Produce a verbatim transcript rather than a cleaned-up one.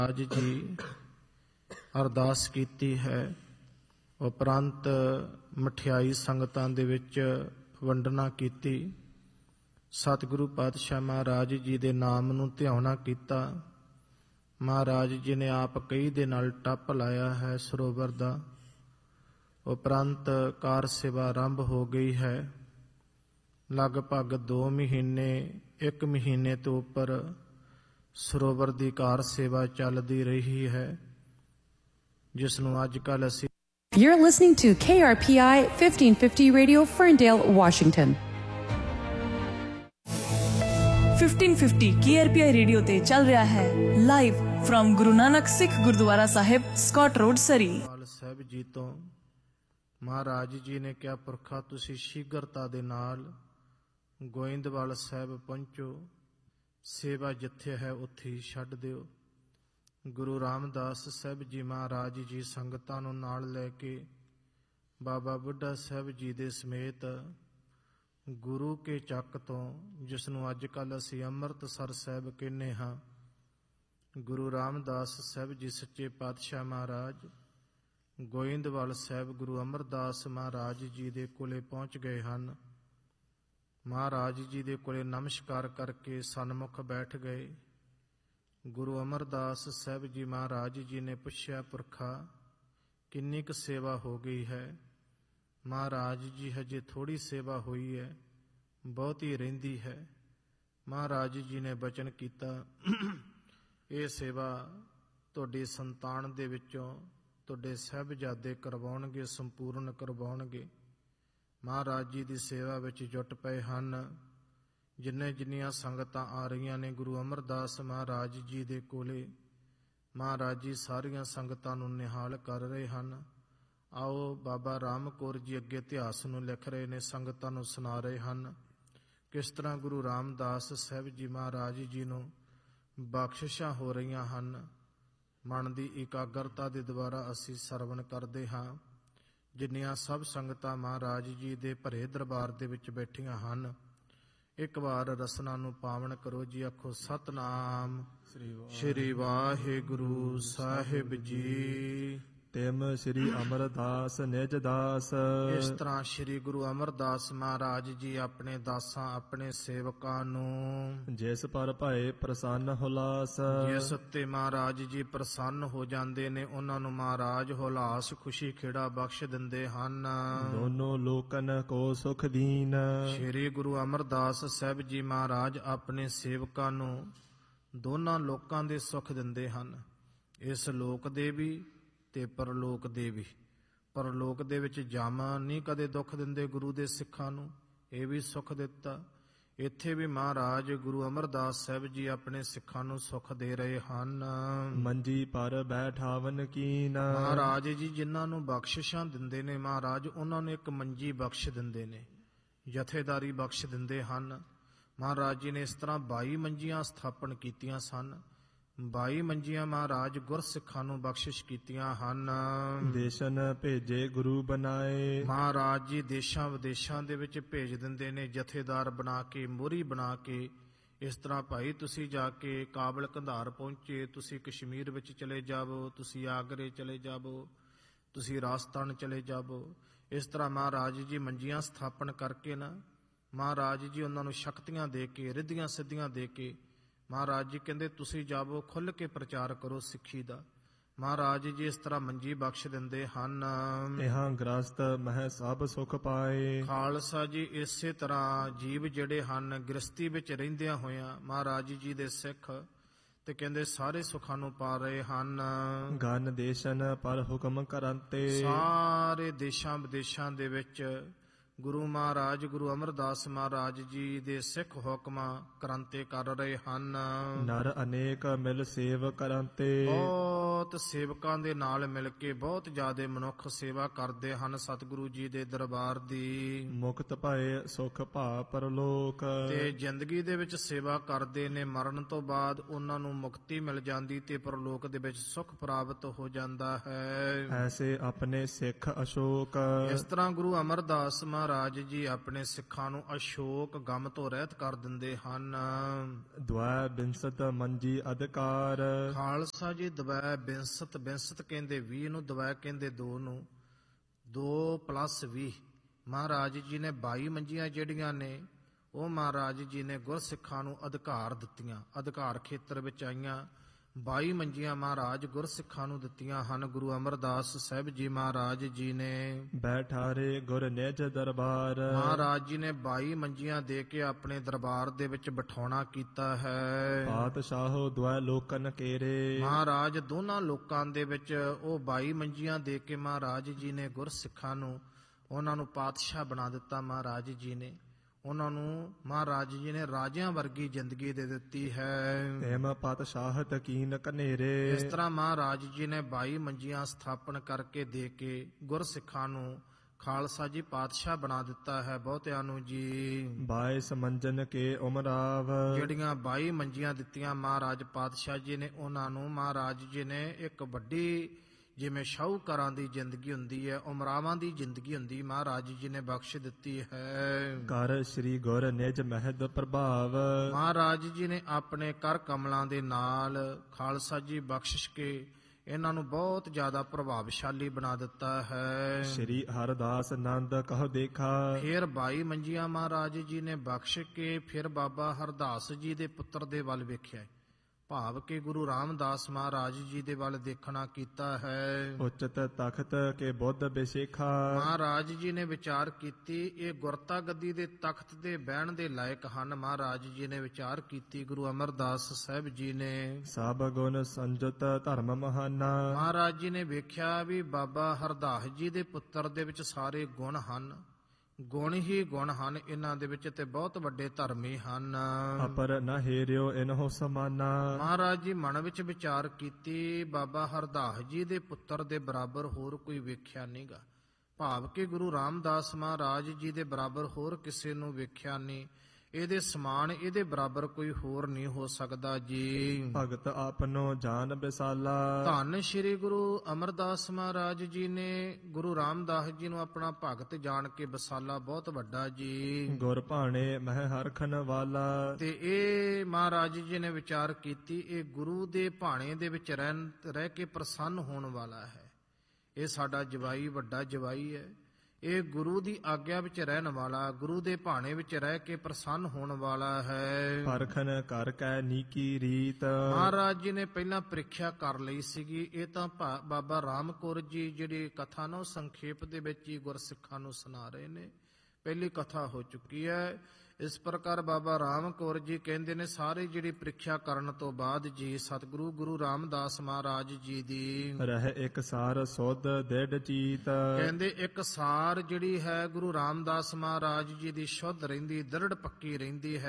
ਅੱਜ ਜੀ ਅਰਦਾਸ ਕੀਤੀ ਹੈ। ਉਪਰੰਤ ਮਠਿਆਈ ਸੰਗਤਾਂ ਦੇ ਵਿੱਚ ਵੰਡਣਾ ਕੀਤੀ। ਸਤਿਗੁਰੂ ਪਾਤਸ਼ਾਹ ਮਹਾਰਾਜ ਜੀ ਦੇ ਨਾਮ ਨੂੰ ਧਿਆਉਣਾ ਕੀਤਾ। ਮਹਾਰਾਜ ਜੀ ਨੇ ਆਪ ਕਈ ਦੇ ਨਾਲ ਟੱਪ ਲਾਇਆ ਹੈ ਸਰੋਵਰ ਦਾ। ਉਪਰੰਤ ਕਾਰ ਸੇਵਾ ਆਰੰਭ ਹੋ ਗਈ ਹੈ। ਲਗਭਗ ਦੋ ਮਹੀਨੇ ਇੱਕ ਮਹੀਨੇ ਤੋਂ ਉੱਪਰ ਸਰੋਵਰ ਦੀ ਕਾਰ ਸੇਵਾ ਚੱਲਦੀ ਰਹੀ ਹੈ, ਜਿਸ ਨੂੰ ਅੱਜ ਕੱਲ੍ਹ ਅਸੀਂ You're listening to K R P I fifteen fifty Radio, Ferndale, Washington. fifteen fifty K R P I radio ਤੇ ਚੱਲ ਰਿਹਾ ਹੈ ਲਾਈਵ ਫਰਮ ਗੁਰੂ ਨਾਨਕ ਸਿੱਖ ਗੁਰਦੁਆਰਾ ਸਾਹਿਬ, ਸਕਾਟ ਰੋਡ, ਸਰੀ। ਸਾਹਿਬ ਜੀ ਤੋਂ ਮਹਾਰਾਜ ਜੀ ਨੇ ਕਿਹਾ, ਪੁਰਖਾ ਤੁਸੀਂ ਸ਼ੀਘਰਤਾ ਦੇ ਨਾਲ ਗੋਇੰਦਵਾਲ ਸਾਹਿਬ ਪਹੁੰਚੋ, ਸੇਵਾ ਜਿੱਥੇ ਹੈ ਉੱਥੇ ਹੀ ਛੱਡ ਦਿਓ। ਗੁਰੂ ਰਾਮਦਾਸ ਸਾਹਿਬ ਜੀ ਮਹਾਰਾਜ ਜੀ ਸੰਗਤਾਂ ਨੂੰ ਨਾਲ ਲੈ ਕੇ ਬਾਬਾ ਬੁੱਢਾ ਸਾਹਿਬ ਜੀ ਦੇ ਸਮੇਤ ਗੁਰੂ ਕੇ ਚੱਕ ਤੋਂ, ਜਿਸ ਨੂੰ ਅੱਜ ਕੱਲ੍ਹ ਅਸੀਂ ਅੰਮ੍ਰਿਤਸਰ ਸਾਹਿਬ ਕਹਿੰਦੇ ਹਾਂ, ਗੁਰੂ ਰਾਮਦਾਸ ਸਾਹਿਬ ਜੀ ਸੱਚੇ ਪਾਤਸ਼ਾਹ ਮਹਾਰਾਜ ਗੋਇੰਦਵਾਲ ਸਾਹਿਬ ਗੁਰੂ ਅਮਰਦਾਸ ਮਹਾਰਾਜ ਜੀ ਦੇ ਕੋਲੇ ਪਹੁੰਚ ਗਏ ਹਨ। ਮਹਾਰਾਜ ਜੀ ਦੇ ਕੋਲੇ ਨਮਸਕਾਰ ਕਰਕੇ ਸਨਮੁਖ ਬੈਠ ਗਏ। ਗੁਰੂ ਅਮਰਦਾਸ ਸਾਹਿਬ ਜੀ ਮਹਾਰਾਜ ਜੀ ਨੇ ਪੁੱਛਿਆ, ਪੁਰਖਾ ਕਿੰਨੀ ਕੁ ਸੇਵਾ ਹੋ ਗਈ ਹੈ? ਮਹਾਰਾਜ ਜੀ ਹਜੇ ਥੋੜ੍ਹੀ ਸੇਵਾ ਹੋਈ ਹੈ, ਬਹੁਤੀ ਰਹਿੰਦੀ ਹੈ। ਮਹਾਰਾਜ ਜੀ ਨੇ ਬਚਨ ਕੀਤਾ, ਇਹ ਸੇਵਾ ਤੁਹਾਡੀ ਸੰਤਾਨ ਦੇ ਵਿੱਚੋਂ ਤੁਹਾਡੇ ਸਾਹਿਬਜ਼ਾਦੇ ਕਰਵਾਉਣਗੇ, ਸੰਪੂਰਨ ਕਰਵਾਉਣਗੇ। ਮਹਾਰਾਜ ਜੀ ਦੀ ਸੇਵਾ ਵਿੱਚ ਜੁਟ ਪਏ ਹਨ। ਜਿੰਨੇ ਜਿੰਨੀਆਂ ਸੰਗਤਾਂ ਆ ਰਹੀਆਂ ਨੇ ਗੁਰੂ ਅਮਰਦਾਸ ਮਹਾਰਾਜ ਜੀ ਦੇ ਕੋਲੇ, ਮਹਾਰਾਜ ਜੀ ਸਾਰੀਆਂ ਸੰਗਤਾਂ ਨੂੰ ਨਿਹਾਲ ਕਰ ਰਹੇ ਹਨ। ਆਓ ਬਾਬਾ ਰਾਮ ਕੌਰ ਜੀ ਅੱਗੇ ਇਤਿਹਾਸ ਨੂੰ ਲਿਖ ਰਹੇ ਨੇ, ਸੰਗਤਾਂ ਨੂੰ ਸੁਣਾ ਰਹੇ ਹਨ ਕਿਸ ਤਰ੍ਹਾਂ ਗੁਰੂ ਰਾਮਦਾਸ ਸਾਹਿਬ ਜੀ ਮਹਾਰਾਜ ਜੀ ਨੂੰ ਬਖਸ਼ਿਸ਼ਾਂ ਹੋ ਰਹੀਆਂ ਹਨ। ਮਨ ਦੀ ਇਕਾਗਰਤਾ ਦੇ ਦੁਆਰਾ ਅਸੀਂ ਸਰਵਣ ਕਰਦੇ ਹਾਂ। ਜਿੰਨੀਆਂ ਸਭ ਸੰਗਤਾਂ ਮਹਾਰਾਜ ਜੀ ਦੇ ਭਰੇ ਦਰਬਾਰ ਦੇ ਵਿੱਚ ਬੈਠੀਆਂ ਹਨ, ਇੱਕ ਵਾਰ ਰਸਨਾ ਨੂੰ ਪਾਵਨ ਕਰੋ ਜੀ। ਆਖੋ ਸਤਨਾਮ ਸ਼੍ਰੀ ਵਾਹਿਗੁਰੂ ਸਾਹਿਬ ਜੀ। ਤਿਮ ਸ਼੍ਰੀ ਅਮਰਦਾਸ ਨਿਜ ਦਾਸ। ਇਸ ਤਰ੍ਹਾਂ ਸ਼੍ਰੀ ਗੁਰੂ ਅਮਰਦਾਸ ਮਹਾਰਾਜ ਜੀ ਆਪਣੇ ਦਾਸਾਂ, ਆਪਣੇ ਸੇਵਕਾਂ ਨੂੰ ਜਿਸ ਪਰ ਭਏ ਪ੍ਰਸੰਨ ਹੁਲਾਸ। ਜਿਸ ਉੱਤੇ ਮਹਾਰਾਜ ਜੀ ਪ੍ਰਸੰਨ ਹੋ ਜਾਂਦੇ ਨੇ, ਉਹਨਾਂ ਨੂੰ ਮਹਾਰਾਜ ਹੁਲਾਸ, ਖੁਸ਼ੀ, ਖੇੜਾ ਬਖਸ਼ ਦਿੰਦੇ ਹਨ। ਦੋਨੋਂ ਲੋਕਨ ਕੋ ਸੁਖ ਦੀਨ। ਸ਼੍ਰੀ ਗੁਰੂ ਅਮਰਦਾਸ ਸਾਹਿਬ ਜੀ ਮਹਾਰਾਜ ਆਪਣੇ ਸੇਵਕਾਂ ਨੂੰ ਦੋਨਾਂ ਲੋਕਾਂ ਦੇ ਸੁੱਖ ਦਿੰਦੇ ਹਨ, ਇਸ ਲੋਕ ਦੇ ਵੀ ਤੇ ਪਰਲੋਕ ਦੇ ਵੀ। ਪਰਲੋਕ ਦੇ ਵਿੱਚ ਜਮ ਨਹੀਂ ਕਦੇ ਦੁੱਖ ਦਿੰਦੇ ਗੁਰੂ ਦੇ ਸਿੱਖਾਂ ਨੂੰ, ਇਹ ਵੀ ਸੁੱਖ ਦਿੱਤਾ। ਇੱਥੇ ਵੀ ਮਹਾਰਾਜ ਗੁਰੂ ਅਮਰਦਾਸ ਸਾਹਿਬ ਜੀ ਆਪਣੇ ਸਿੱਖਾਂ ਨੂੰ ਸੁੱਖ ਦੇ ਰਹੇ ਹਨ। ਮੰਜੀ ਪਰ ਬੈਠਾਵਨ ਕੀਨ। ਮਹਾਰਾਜ ਜੀ ਜਿਨ੍ਹਾਂ ਨੂੰ ਬਖਸ਼ਿਸ਼ਾਂ ਦਿੰਦੇ ਨੇ, ਮਹਾਰਾਜ ਉਹਨਾਂ ਨੂੰ ਇੱਕ ਮੰਜੀ ਬਖਸ਼ ਦਿੰਦੇ ਨੇ, ਜਥੇਦਾਰੀ ਬਖਸ਼ ਦਿੰਦੇ ਹਨ। ਮਹਾਰਾਜ ਜੀ ਨੇ ਇਸ ਤਰ੍ਹਾਂ ਬਾਈ ਮੰਜੀਆਂ ਸਥਾਪਨ ਕੀਤੀਆਂ ਸਨ। ਬਾਈ ਮੰਜੀਆਂ ਮਹਾਰਾਜ ਗੁਰਸਿੱਖਾਂ ਨੂੰ ਬਖਸ਼ਿਸ਼ ਕੀਤੀਆਂ ਹਨ। ਦੇਸ਼ਨ ਭੇਜੇ ਗੁਰੂ ਬਣਾਏ। ਮਹਾਰਾਜ ਜੀ ਦੇਸ਼ਾਂ ਵਿਦੇਸ਼ਾਂ ਦੇ ਵਿੱਚ ਭੇਜ ਦਿੰਦੇ ਨੇ, ਜਥੇਦਾਰ ਬਣਾ ਕੇ, ਮੋਹਰੀ ਬਣਾ ਕੇ। ਇਸ ਤਰ੍ਹਾਂ ਭਾਈ ਤੁਸੀਂ ਜਾ ਕੇ ਕਾਬਲ ਕੰਧਾਰ ਪਹੁੰਚੇ, ਤੁਸੀਂ ਕਸ਼ਮੀਰ ਵਿੱਚ ਚਲੇ ਜਾਵੋ, ਤੁਸੀਂ ਆਗਰੇ ਚਲੇ ਜਾਵੋ, ਤੁਸੀਂ ਰਾਜਸਥਾਨ ਚਲੇ ਜਾਵੋ। ਇਸ ਤਰ੍ਹਾਂ ਮਹਾਰਾਜ ਜੀ ਮੰਜੀਆਂ ਸਥਾਪਨ ਕਰਕੇ ਨਾ, ਮਹਾਰਾਜ ਜੀ ਉਹਨਾਂ ਨੂੰ ਸ਼ਕਤੀਆਂ ਦੇ ਕੇ, ਰਿੱਧੀਆਂ ਸਿੱਧੀਆਂ ਦੇ ਕੇ, ਮਹਾਰਾਜ ਜੀ ਕਹਿੰਦੇ ਤੁਸੀਂ ਜਾਵੋ, ਖੁੱਲ੍ਹ ਕੇ ਪ੍ਰਚਾਰ ਕਰੋ ਸਿੱਖੀ ਦਾ। ਮਹਾਰਾਜ ਜੀ ਇਸ ਤਰ੍ਹਾਂ ਮੰਜੀ ਬਖਸ਼ ਦਿੰਦੇ ਹਨ। ਇਹਾਂ ਗ੍ਰਸਤ ਮਹਿ ਸਭ ਸੁਖ ਪਾਏ। ਖਾਲਸਾ ਜੀ ਇਸੇ ਤਰ੍ਹਾਂ ਜੀਵ ਜਿਹੜੇ ਹਨ ਗ੍ਰਸਤੀ ਵਿੱਚ ਰਹਿੰਦਿਆਂ ਹੋਇਆਂ ਮਹਾਰਾਜ ਜੀ ਦੇ ਸਿੱਖ ਤੇ ਕਹਿੰਦੇ ਸਾਰੇ ਸੁੱਖਾਂ ਨੂੰ ਪਾ ਰਹੇ ਹਨ। ਗਨ ਦੇਸ਼ਨ ਪਰ ਹੁਕਮ ਕਰੰਤੇ। ਸਾਰੇ ਦੇਸ਼ਾਂ ਵਿਦੇਸ਼ਾਂ ਦੇ ਵਿੱਚ ਗੁਰੂ ਮਹਾਰਾਜ ਗੁਰੂ ਅਮਰਦਾਸ ਮਹਾਰਾਜ ਜੀ ਦੇ ਸਿੱਖ ਹੁਕਮਾਂ ਕਰਾਂਤੇ ਕਰ ਰਹੇ ਹਨ। ਨਰ ਅਨੇਕ ਮਿਲ ਸੇਵ ਕਰਾਂਤੇ। ਬਹੁਤ ਸੇਵਕਾਂ ਦੇ ਨਾਲ ਮਿਲ ਕੇ ਬਹੁਤ ਜ਼ਿਆਦਾ ਮਨੁੱਖ ਸੇਵਾ ਕਰਦੇ ਹਨ ਸਤਿਗੁਰੂ ਜੀ ਦੇ ਦਰਬਾਰ ਦੀ। ਮੁਕਤ ਭਏ ਸੁਖ ਭਾ ਪਰਲੋਕ। ਤੇ ਜ਼ਿੰਦਗੀ ਦੇ ਵਿੱਚ ਸੇਵਾ ਕਰਦੇ ਨੇ, ਮਰਨ ਤੋਂ ਬਾਅਦ ਉਹਨਾਂ ਨੂੰ ਮੁਕਤੀ ਮਿਲ ਜਾਂਦੀ ਤੇ ਪਰਲੋਕ ਦੇ ਵਿੱਚ ਸੁਖ ਪ੍ਰਾਪਤ ਹੋ ਜਾਂਦਾ ਹੈ। ਐਸੇ ਆਪਣੇ ਸਿੱਖ ਅਸ਼ੋਕ। ਇਸ ਤਰ੍ਹਾਂ ਗੁਰੂ ਅਮਰਦਾਸ ਮਹਾਰਾਜ ਮਹਾਰਾਜ ਜੀ ਆਪਣੇ ਸਿੱਖਾਂ ਨੂੰ ਅਸ਼ੋਕ ਗਮ ਤੋਂ ਰਹਿਤ ਕਰ ਦਿੰਦੇ ਹਨ। द्वै बिंसत मंजी अधिकार ਖਾਲਸਾ ਜੀ ਦਵੈ ਬਿੰਸਤ, ਬਿੰਸਤ ਕਹਿੰਦੇ ਵੀਹ ਨੂੰ, ਦਵੈ ਕਹਿੰਦੇ ਦੋ ਨੂੰ, ਦੋ ਪਲੱਸ ਵੀਹ। ਮਹਾਰਾਜ ਜੀ ਨੇ ਬਾਈ ਮੰਜੀਆਂ ਜਿਹੜੀਆਂ ਨੇ ਉਹ ਮਹਾਰਾਜ ਜੀ ਨੇ ਗੁਰਸਿੱਖਾਂ ਨੂੰ ਅਧਿਕਾਰ ਦਿੱਤੀਆਂ, ਅਧਿਕਾਰ ਖੇਤਰ ਵਿੱਚ ਆਈਆਂ। ਬਾਈ ਮੰਜੀਆਂ ਮਹਾਰਾਜ ਗੁਰਸਿੱਖਾਂ ਨੂੰ ਦਿੱਤੀਆਂ ਹਨ। ਗੁਰੂ ਅਮਰਦਾਸ ਸਾਹਿਬ ਜੀ ਮਹਾਰਾਜ ਜੀ ਨੇ बैठारे गुर निज दरबार ਮਹਾਰਾਜ ਜੀ ਨੇ ਬਾਈ ਮੰਜੀਆਂ ਦੇ ਕੇ ਆਪਣੇ ਦਰਬਾਰ ਦੇ ਵਿੱਚ ਬਿਠਾਉਣਾ ਕੀਤਾ ਹੈ। पातशाहो द्वै लोकन केरे ਮਹਾਰਾਜ ਦੋਨਾਂ ਲੋਕਾਂ ਦੇ ਵਿੱਚ ਉਹ ਬਾਈ ਮੰਜੀਆਂ ਦੇ ਕੇ ਮਹਾਰਾਜ ਜੀ ਨੇ ਗੁਰਸਿੱਖਾਂ ਨੂੰ, ਉਹਨਾਂ ਨੂੰ ਪਾਤਸ਼ਾਹ ਬਣਾ ਦਿੱਤਾ। ਮਹਾਰਾਜ ਜੀ ਨੇ ਉਹਨਾਂ ਨੂੰ ਮਹਾਰਾਜ ਜੀ ਨੇ ਰਾਜਿਆਂ ਵਰਗੀ ਜ਼ਿੰਦਗੀ ਦੇ ਦਿੱਤੀ ਹੈ। हेम पातशाहत कीन कनेरे ਇਸ ਤਰ੍ਹਾਂ ਮਹਾਰਾਜ ਜੀ ਨੇ ਬਾਈ ਮੰਜੀਆਂ ਸਥਾਪਨ ਕਰਕੇ ਦੇ ਕੇ ਗੁਰਸਿੱਖਾਂ ਨੂੰ ਖਾਲਸਾ ਜੀ ਪਾਤਸ਼ਾਹ ਬਣਾ ਦਿੱਤਾ ਹੈ ਬਹੁਤਿਆਂ ਨੂੰ ਜੀ। बाईस मंजन के उमराव ਜਿਹੜੀਆਂ ਬਾਈ ਮੰਜੀਆਂ ਦਿੱਤੀਆਂ ਮਹਾਰਾਜ ਪਾਤਸ਼ਾਹ ਜੀ ਨੇ, ਉਹਨਾਂ ਨੂੰ ਮਹਾਰਾਜ ਜੀ ਨੇ ਇੱਕ ਵੱਡੀ, ਜਿਵੇਂ ਸ਼ਾਹੂਕਾਰਾਂ ਦੀ ਜ਼ਿੰਦਗੀ ਹੁੰਦੀ ਹੈ, ਉਮਰਾਵਾਂ ਦੀ ਜ਼ਿੰਦਗੀ ਹੁੰਦੀ, ਮਹਾਰਾਜ ਜੀ ਨੇ ਬਖਸ਼ ਦਿੱਤੀ ਹੈ। कर श्री गुर निज महद प्रभाव ਮਹਾਰਾਜ ਜੀ ਨੇ ਆਪਣੇ ਕਰ ਕਮਲਾਂ ਦੇ ਨਾਲ ਖਾਲਸਾ ਜੀ ਬਖਸ਼ਿਸ਼ ਕੇ ਇਹਨਾਂ ਨੂੰ ਬਹੁਤ ਜ਼ਿਆਦਾ ਪ੍ਰਭਾਵਸ਼ਾਲੀ ਬਣਾ ਦਿੱਤਾ ਹੈ। श्री हरदास नंद कह देखा ਫਿਰ ਬਾਈ ਮੰਜੀਆਂ ਮਹਾਰਾਜ ਜੀ ਨੇ ਬਖਸ਼ ਕੇ ਫਿਰ ਬਾਬਾ ਹਰਦਾਸ ਜੀ ਦੇ ਪੁੱਤਰ ਦੇ ਵੱਲ ਵੇਖਿਆ, ਭਾਵ ਕਿ ਗੁਰੂ ਰਾਮਦਾਸ ਮਹਾਰਾਜ ਜੀ ਦੇ ਵੱਲ ਦੇਖਣਾ ਕੀਤਾ ਹੈ। उचित तख्त के बुद्ध बेशेखा ਮਹਾਰਾਜ ਜੀ ਨੇ ਵਿਚਾਰ ਕੀਤੀ ਇਹ ਗੁਰਤਾ ਗੱਦੀ ਦੇ ਤਖਤ ਦੇ ਬਹਿਣ ਦੇ ਲਾਇਕ ਹਨ। ਮਹਾਰਾਜ ਜੀ ਨੇ ਵਿਚਾਰ ਕੀਤੀ, ਗੁਰੂ ਅਮਰਦਾਸ ਸਾਹਿਬ ਜੀ ਨੇ सब गुण संजुत धर्म महाना ਮਹਾਰਾਜ ਜੀ ਨੇ ਵੇਖਿਆ ਵੀ ਬਾਬਾ ਹਰਦਾਸ ਜੀ ਦੇ ਪੁੱਤਰ ਦੇ ਵਿੱਚ ਸਾਰੇ ਗੁਣ ਹਨ, ਗੁਣ ਹੀ ਗੁਣ ਹਨ ਇਹਨਾਂ ਦੇ ਵਿੱਚ, ਤੇ ਬਹੁਤ ਵੱਡੇ ਧਰਮੀ ਹਨ। अपर न हेरियो इनहो समाना ਮਹਾਰਾਜ ਜੀ ਮਨ ਵਿੱਚ ਵਿਚਾਰ ਕੀਤੀ, ਬਾਬਾ ਹਰਦਾਸ ਜੀ ਦੇ ਪੁੱਤਰ ਦੇ ਬਰਾਬਰ ਹੋਰ ਕੋਈ ਵੇਖਿਆ ਨਹੀਂਗਾ, ਭਾਵ ਕਿ ਗੁਰੂ ਰਾਮਦਾਸ ਮਹਾਰਾਜ ਜੀ ਦੇ ਬਰਾਬਰ ਹੋਰ ਕਿਸੇ ਨੂੰ ਵੇਖਿਆ ਨਹੀਂ, ਇਹਦੇ ਸਮਾਨ ਇਹਦੇ ਬਰਾਬਰ ਕੋਈ ਹੋਰ ਨਹੀਂ ਹੋ ਸਕਦਾ ਜੀ। भगत आपनो जान बिसाला ਧੰਨ ਸ਼੍ਰੀ ਗੁਰੂ ਅਮਰਦਾਸ ਮਹਾਰਾਜ ਜੀ ਨੇ ਗੁਰੂ ਰਾਮਦਾਸ ਜੀ ਨੂੰ ਆਪਣਾ ਭਗਤ ਜਾਣ ਕੇ ਬਸਾਲਾ ਬਹੁਤ ਵੱਡਾ ਜੀ। गुर भाणे मह हरखन वाला ਤੇ ਇਹ ਮਹਾਰਾਜ ਜੀ ਨੇ ਵਿਚਾਰ ਕੀਤੀ, ਇਹ ਗੁਰੂ ਦੇ ਭਾਣੇ ਦੇ ਵਿੱਚ ਰਹਿ ਰਹਿ ਕੇ ਪ੍ਰਸੰਨ ਹੋਣ ਵਾਲਾ ਹੈ, ਇਹ ਸਾਡਾ ਜਵਾਈ ਵੱਡਾ ਜਵਾਈ ਹੈ, ਇਹ ਗੁਰੂ ਦੀ ਆਗਿਆ ਵਿੱਚ ਰਹਿਣ ਵਾਲਾ, ਗੁਰੂ ਦੇ ਭਾਣੇ ਵਿੱਚ ਰਹਿ ਕੇ ਪ੍ਰਸੰਨ ਹੋਣ ਵਾਲਾ ਹੈ। परखन कर कै नीकी रीत ਮਹਾਰਾਜ ਜੀ ਨੇ ਪਹਿਲਾਂ ਪ੍ਰੀਖਿਆ ਕਰ ਲਈ ਸੀਗੀ। ਇਹ ਤਾਂ ਭਾ- ਬਾਬਾ ਰਾਮ ਕੌਰ ਜੀ ਜਿਹੜੀ ਕਥਾ ਨੂੰ ਸੰਖੇਪ ਦੇ ਵਿੱਚ ਹੀ ਗੁਰਸਿੱਖਾਂ ਨੂੰ ਸੁਣਾ ਰਹੇ ਨੇ, ਪਹਿਲੀ ਕਥਾ ਹੋ ਚੁੱਕੀ ਹੈ। ਇਸ ਪ੍ਰਕਾਰ ਬਾਬਾ ਰਾਮ ਕੌਰ ਜੀ ਕਹਿੰਦੇ ਨੇ ਸਾਰੀ ਜਿਹੜੀ ਪ੍ਰੀਖਿਆ ਕਰਨ ਤੋਂ ਬਾਅਦ ਜੀ ਸਤਿਗੁਰੂ ਗੁਰੂ ਰਾਮਦਾਸ ਮਹਾਰਾਜ ਜੀ ਦੀ रह एक सार सोध दृढ़ चीत ਕਹਿੰਦੇ ਇੱਕ ਸਾਰ ਜਿਹੜੀ ਹੈ ਗੁਰੂ ਰਾਮਦਾਸ ਮਹਾਰਾਜ ਜੀ ਦੀ ਸ਼ੁੱਧ ਰਹਿੰਦੀ, ਦ੍ਰਿੜ ਪੱਕੀ ਰਹਿੰਦੀ ਹੈ।